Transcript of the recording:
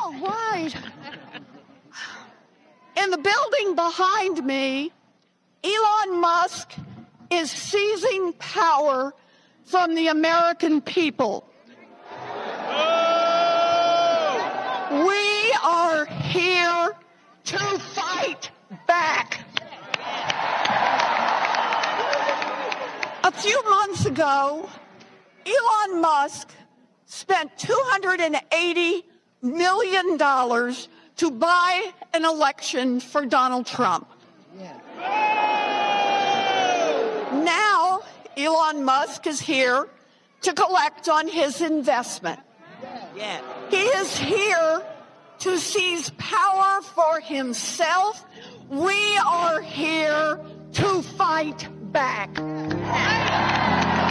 All right. In the building behind me, Elon Musk is seizing power from the American people. We are here to fight back. A few months ago, Elon Musk spent $280 million to buy an election for Donald Trump. Now, Elon Musk is here to collect on his investment. He is here to seize power for himself. We are here to fight back.